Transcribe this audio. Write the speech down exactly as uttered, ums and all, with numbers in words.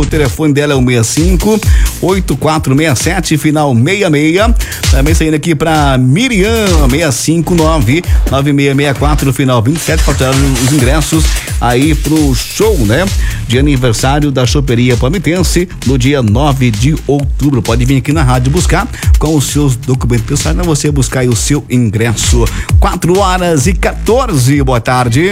O telefone dela é o seis cinco, oito quatro seis sete, final seis seis. Também saindo aqui pra Miriam, seis cinco nove, nove seis seis quatro, final vinte e sete, faltaram os ingressos aí pro show, né? De aniversário da Choperia Palmitense, no dia nove de outubro. Pode vir aqui na rádio buscar com os seus documentos pessoais, não você buscar aí o seu ingresso. quatro horas e quatorze, boa tarde.